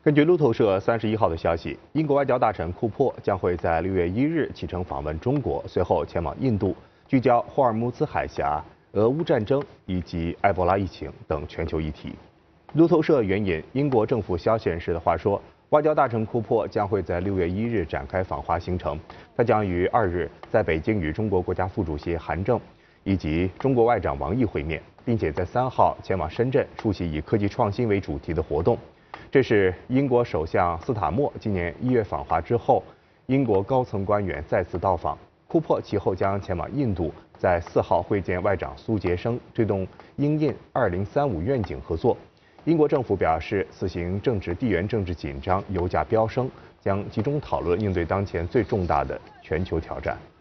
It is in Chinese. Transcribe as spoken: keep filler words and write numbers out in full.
根据路透社三十一号的消息，英国外交大臣库珀将会在六月一日启程访问中国，随后前往印度，聚焦霍尔木兹海峡、俄乌战争以及埃博拉疫情等全球议题。路透社援引英国政府消息人士的话说，外交大臣库珀将会在六月一日展开访华行程，他将于二日在北京与中国国家副主席韩正以及中国外长王毅会面，并且在三号前往深圳出席以科技创新为主题的活动。这是英国首相斯塔默今年一月访华之后，英国高层官员再次到访。库珀其后将前往印度，在四号会见外长苏杰生，推动英印二零三五愿景合作。英国政府表示，此行正值地缘政治紧张、油价飙升，将集中讨论应对当前最重大的全球挑战。